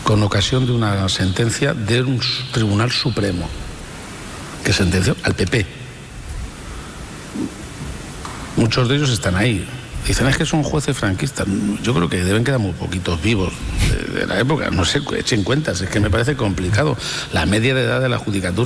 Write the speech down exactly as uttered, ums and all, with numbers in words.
con ocasión de una sentencia de un Tribunal Supremo que sentenció al P P. Muchos de ellos están ahí. Dicen, es que son jueces franquistas. Yo creo que deben quedar muy poquitos vivos de, de la época. No sé, echen cuentas, es que me parece complicado. La media de edad de la judicatura